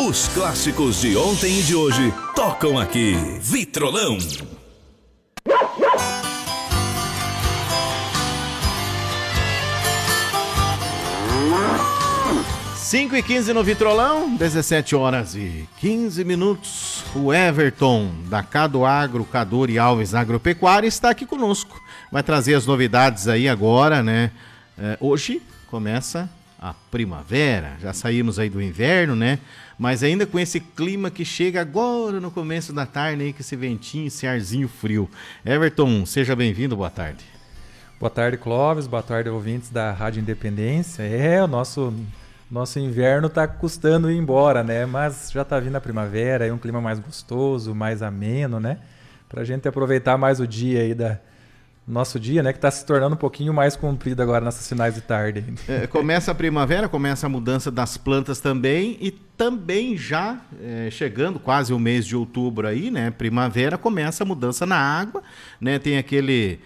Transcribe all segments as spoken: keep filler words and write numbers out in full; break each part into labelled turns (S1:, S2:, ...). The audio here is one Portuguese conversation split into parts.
S1: Os clássicos de ontem e de hoje tocam aqui. Vitrolão.
S2: cinco e quinze no Vitrolão, dezessete horas e quinze minutos. O Everton, da Cado Agro, Cador e Alves Agropecuária, está aqui conosco. Vai trazer as novidades aí agora, né? É, hoje começa a primavera, já saímos aí do inverno, né? Mas ainda com esse clima que chega agora no começo da tarde, aí, com esse ventinho, esse arzinho frio. Everton, seja bem-vindo, boa tarde.
S3: Boa tarde, Clóvis, boa tarde, ouvintes da Rádio Independência. É, o nosso... Nosso inverno está custando ir embora, né? Mas já está vindo a primavera, aí um clima mais gostoso, mais ameno, né? Para a gente aproveitar mais o dia aí da nosso dia, né? Que está se tornando um pouquinho mais comprido agora nessas finais de tarde.
S2: É, começa a primavera, começa a mudança das plantas também e também já é, chegando quase o mês de outubro aí, né? Primavera começa a mudança na água, né? Tem aquele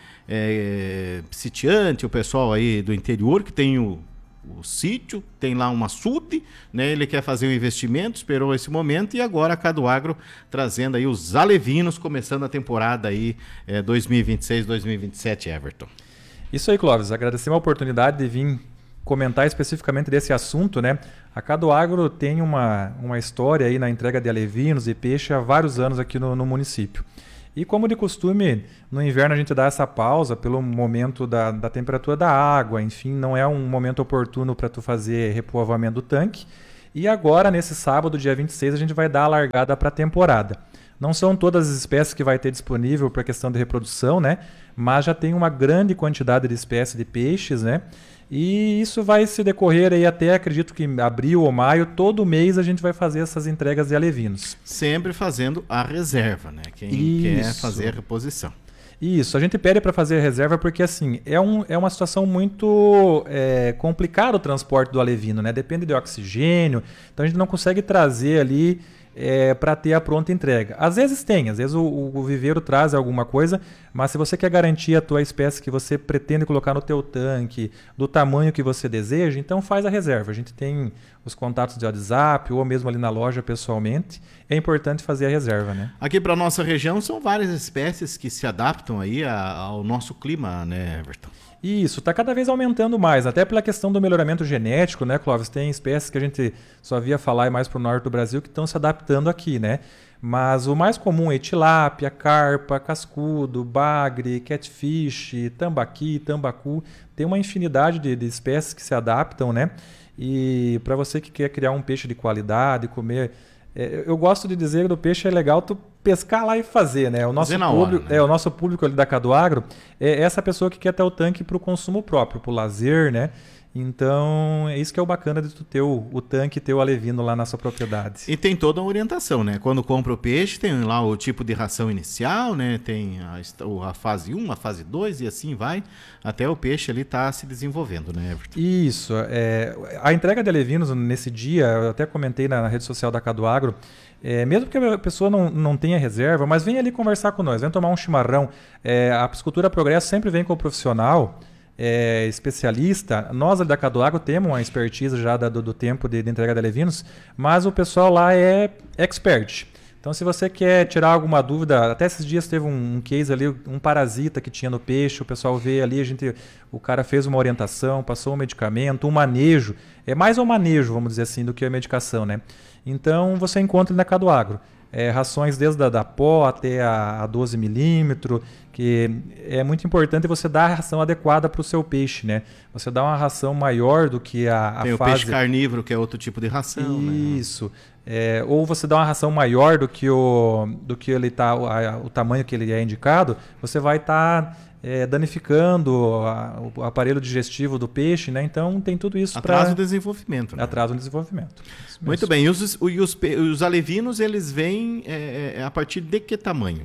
S2: é, sitiante, o pessoal aí do interior que tem o o sítio, tem lá um açude, né? Ele quer fazer um investimento, esperou esse momento e agora a Cado Agro trazendo aí os alevinos, começando a temporada aí é, dois mil e vinte e seis, dois mil e vinte e sete, Everton.
S3: Isso aí, Clóvis, agradecer a oportunidade de vir comentar especificamente desse assunto, né? A Cado Agro tem uma, uma história aí na entrega de alevinos e peixe há vários anos aqui no, no município. E como de costume, no inverno a gente dá essa pausa pelo momento da, da temperatura da água, enfim, não é um momento oportuno para tu fazer repovoamento do tanque. E agora, nesse sábado, dia vinte e seis, a gente vai dar a largada para a temporada. Não são todas as espécies que vai ter disponível para questão de reprodução, né? Mas já tem uma grande quantidade de espécies de peixes, né? E isso vai se decorrer aí até, acredito que abril ou maio, todo mês a gente vai fazer essas entregas de alevinos.
S2: Sempre fazendo a reserva, né? Quem Isso. quer fazer a reposição.
S3: Isso, a gente pede para fazer a reserva porque assim, é, um, é uma situação muito é, complicada o transporte do alevino, né? Depende de oxigênio, então a gente não consegue trazer ali É, para ter a pronta entrega. Às vezes tem, às vezes o, o viveiro traz alguma coisa, mas se você quer garantir a tua espécie que você pretende colocar no teu tanque, do tamanho que você deseja, então faz a reserva. A gente tem os contatos de WhatsApp ou mesmo ali na loja pessoalmente. É importante fazer a reserva, né?
S2: Aqui para nossa região são várias espécies que se adaptam aí a, ao nosso clima, né, Everton?
S3: Isso, está cada vez aumentando mais, até pela questão do melhoramento genético, né, Clóvis? Tem espécies que a gente só via falar mais para o norte do Brasil que estão se adaptando aqui, né? Mas o mais comum é tilápia, carpa, cascudo, bagre, catfish, tambaqui, tambacu. Tem uma infinidade de, de espécies que se adaptam, né? E para você que quer criar um peixe de qualidade, comer... É, eu gosto de dizer que do peixe é legal tu pescar lá e fazer, né? O nosso, público, hora, né? É, o nosso público ali da Cado Agro é essa pessoa que quer ter o tanque para o consumo próprio, para o lazer, né? Então, é isso que é o bacana de tu ter o, o tanque e ter o alevino lá na sua propriedade.
S2: E tem toda a orientação, né? Quando compra o peixe, tem lá o tipo de ração inicial, né? Tem a, a fase um, a fase dois e assim vai, até o peixe ali tá se desenvolvendo, né, Everton?
S3: Isso. É, a entrega de alevinos nesse dia, eu até comentei na, na rede social da Cado Agro, é, mesmo que a pessoa não, não tenha reserva, mas vem ali conversar com nós, vem tomar um chimarrão. É, a Piscicultura Progresso sempre vem com o profissional... É, especialista. Nós ali da Cado Agro temos uma expertise já da, do, do tempo de, de entrega de alevinos, mas o pessoal lá é expert. Então, se você quer tirar alguma dúvida, até esses dias teve um, um case ali, um parasita que tinha no peixe, o pessoal vê ali, a gente, o cara fez uma orientação, passou um medicamento, um manejo. É mais um manejo, vamos dizer assim, do que a medicação, né? Então, você encontra ali na Cado Agro. É, rações desde a da pó até a, a doze milímetros, que é muito importante você dar a ração adequada para o seu peixe, né? Você dá uma ração maior do que a, a
S2: Tem
S3: fase...
S2: o peixe carnívoro, que é outro tipo de ração.
S3: Isso. Né? É, ou você dá uma ração maior do que o, do que ele tá, a, o tamanho que ele é indicado, você vai estar... Tá, É, danificando a, o aparelho digestivo do peixe, né? Então tem tudo isso para...
S2: Atrasa o desenvolvimento. Né?
S3: Atrasa o desenvolvimento.
S2: Muito bem. E os, e os, os alevinos, eles vêm é, é, a partir de que tamanho?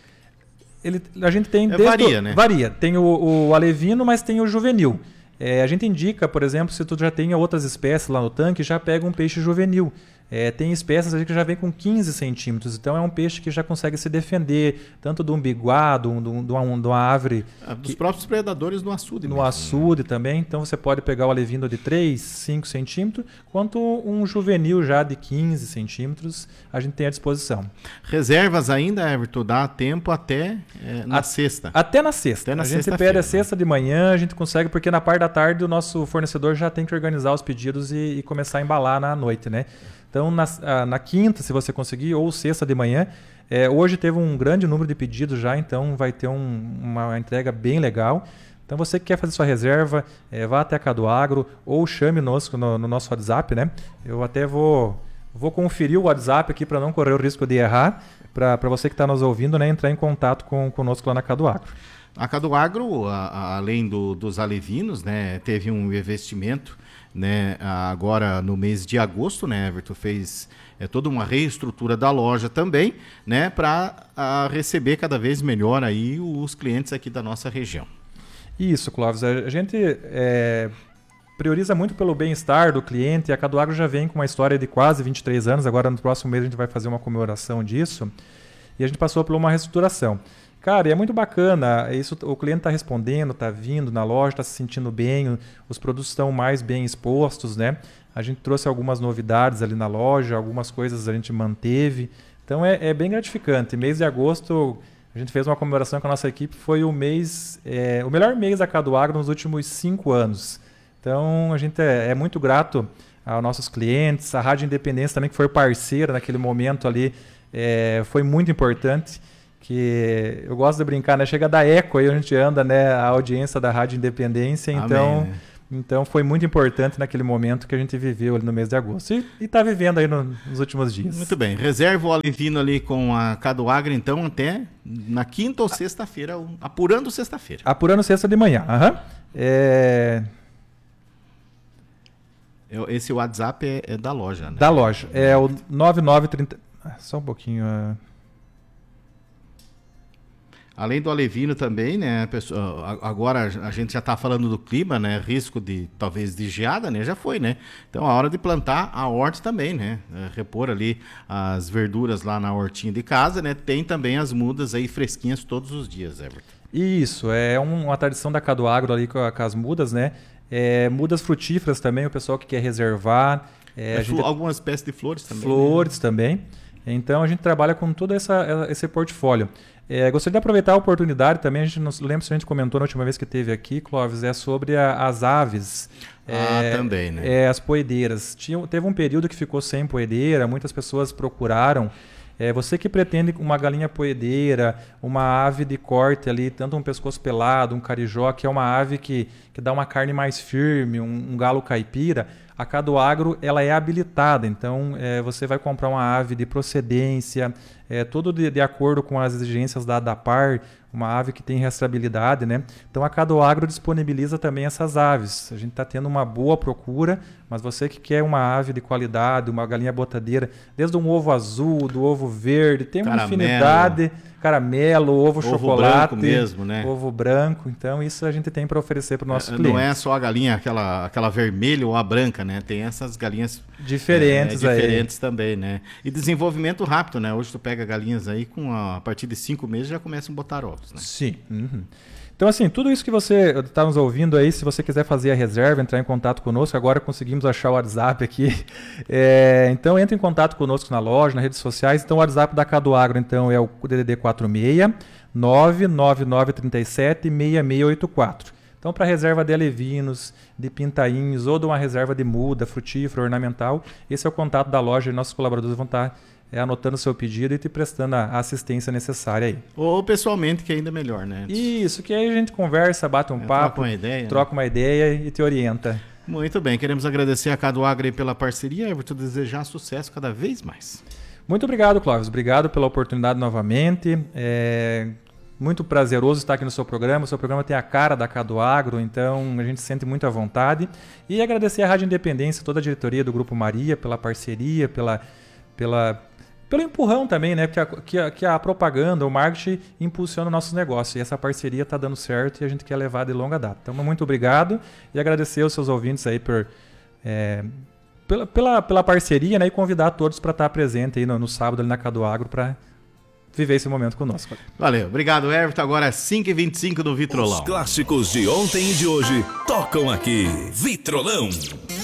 S3: Ele, a gente tem...
S2: É, varia,
S3: o,
S2: né?
S3: Varia. Tem o, o alevino, mas tem o juvenil. É, a gente indica, por exemplo, se tu já tem outras espécies lá no tanque, já pega um peixe juvenil. É, tem espécies ali que já vem com quinze centímetros, então é um peixe que já consegue se defender, tanto do umbiguá, de uma árvore...
S2: Ah, dos que, próprios predadores no açude.
S3: No
S2: mesmo,
S3: açude
S2: né?
S3: também, então você pode pegar o alevindo de três, cinco centímetros, quanto um juvenil já de quinze centímetros, a gente tem à disposição.
S2: Reservas ainda, Everton, dá tempo até é, na a, sexta?
S3: Até na sexta.
S2: Até na
S3: a gente pede a sexta de manhã, a gente consegue, porque na parte da tarde o nosso fornecedor já tem que organizar os pedidos e, e começar a embalar na noite, né? Então, na, na quinta, se você conseguir, ou sexta de manhã, é, hoje teve um grande número de pedidos já, então vai ter um, uma entrega bem legal. Então, você que quer fazer sua reserva, é, vá até a Cadoagro ou chame-nos no, no nosso WhatsApp, né? Eu até vou, vou conferir o WhatsApp aqui para não correr o risco de errar, para você que está nos ouvindo, né, entrar em contato com, conosco lá na Cadoagro.
S2: A Cadoagro, a, a, além do, dos alevinos, né, teve um investimento, né, agora no mês de agosto, né, Everton, fez é, toda uma reestrutura da loja também, né, para receber cada vez melhor aí os clientes aqui da nossa região.
S3: Isso, Clóvis. A gente é, prioriza muito pelo bem-estar do cliente. A Cadoagro já vem com uma história de quase vinte e três anos. Agora, no próximo mês, a gente vai fazer uma comemoração disso. E a gente passou por uma reestruturação. Cara, e é muito bacana. Isso, o cliente está respondendo, está vindo na loja, está se sentindo bem. Os produtos estão mais bem expostos, né? A gente trouxe algumas novidades ali na loja, algumas coisas a gente manteve. Então, é, é bem gratificante. Mês de agosto... A gente fez uma comemoração com a nossa equipe, foi o mês, é, o melhor mês da Cadoagro nos últimos cinco anos. Então, a gente é, é muito grato aos nossos clientes, a Rádio Independência também, que foi parceira naquele momento ali, é, foi muito importante. Que eu gosto de brincar, né? Chega da eco aí, a gente anda, né? A audiência da Rádio Independência, então...
S2: Amém, né?
S3: Então foi muito importante naquele momento que a gente viveu ali no mês de agosto. E está vivendo aí no, nos últimos dias.
S2: Muito bem. Reserva o alevino ali com a Cadoagro, então, até na quinta ou sexta-feira, apurando sexta-feira.
S3: Apurando sexta de manhã. Uhum. É...
S2: Esse WhatsApp é, é da loja, né?
S3: Da loja. É o nove nove trinta... Só um pouquinho...
S2: Além do alevino também, né, pessoa, agora a gente já está falando do clima, né, risco de talvez de geada, né, já foi, né, então a hora de plantar a horta também, né, é, repor ali as verduras lá na hortinha de casa, né, tem também as mudas aí fresquinhas todos os dias, Everton.
S3: Isso, é uma tradição da Cadoagro ali com, a, com as mudas, né, é, mudas frutíferas também, o pessoal que quer reservar. É,
S2: é,
S3: a gente...
S2: Algumas espécies de flores também.
S3: Flores,
S2: né?
S3: também, então a gente trabalha com todo essa, esse portfólio. É, gostaria de aproveitar a oportunidade também, a gente não lembra se a gente comentou na última vez que esteve aqui, Clóvis, é sobre a, as aves.
S2: Ah,
S3: é,
S2: também, né?
S3: É, as poedeiras. Tinha, teve um período que ficou sem poedeira, muitas pessoas procuraram. É, você que pretende uma galinha poedeira, uma ave de corte ali, tanto um pescoço pelado, um carijó, que é uma ave que, que dá uma carne mais firme, um, um galo caipira, a Cadoagro ela é habilitada, então é, você vai comprar uma ave de procedência, é, tudo de, de acordo com as exigências da ADAPAR, uma ave que tem rastreabilidade, né? Então a Cadoagro disponibiliza também essas aves. A gente está tendo uma boa procura, mas você que quer uma ave de qualidade, uma galinha botadeira, desde um ovo azul, do ovo verde, tem uma
S2: caramelo.
S3: Infinidade, caramelo, ovo, ovo chocolate,
S2: branco mesmo, né?
S3: Ovo branco. Então isso a gente tem para oferecer para o nosso
S2: é,
S3: cliente.
S2: Não é só a galinha, aquela, aquela vermelha ou a branca, né? Tem essas galinhas
S3: diferentes,
S2: é, diferentes também, né? E desenvolvimento rápido, né? Hoje tu pega galinhas aí com a, a partir de cinco meses já começam a botar ovos. Né?
S3: Sim. Uhum. Então, assim, tudo isso que você está nos ouvindo aí, se você quiser fazer a reserva, entrar em contato conosco, agora conseguimos achar o WhatsApp aqui. É, então, entre em contato conosco na loja, nas redes sociais. Então, o WhatsApp da Cadoagro, então, é o D D D quatro seis nove nove nove três sete seis seis oito quatro. Então, para reserva de alevinos, de pintainhos ou de uma reserva de muda, frutífera, ornamental, esse é o contato da loja e nossos colaboradores vão estar é, anotando o seu pedido e te prestando a assistência necessária aí.
S2: Ou pessoalmente, que é ainda melhor, né?
S3: Isso, que aí a gente conversa, bate um
S2: é,
S3: papo,
S2: troca uma ideia,
S3: troca
S2: né?
S3: uma ideia e te orienta.
S2: Muito bem, queremos agradecer a Cadoagro aí pela parceria, Everton, desejar sucesso cada vez mais.
S3: Muito obrigado, Clóvis. Obrigado pela oportunidade novamente. É muito prazeroso estar aqui no seu programa. O seu programa tem a cara da Cadoagro, então a gente se sente muito à vontade. E agradecer à Rádio Independência, toda a diretoria do Grupo Maria, pela parceria, pela, pela, pelo empurrão também, né? Que a, que, a, que a propaganda, o marketing impulsiona o nosso negócio. E essa parceria está dando certo e a gente quer levar de longa data. Então, muito obrigado e agradecer aos seus ouvintes aí por... É, pela, pela, pela parceria, né, e convidar todos para estar presente aí no, no sábado ali na Cadoagro para viver esse momento conosco.
S2: Valeu, obrigado, Everton. Agora é cinco e vinte e cinco do Vitrolão.
S1: Os clássicos de ontem e de hoje tocam aqui. Vitrolão.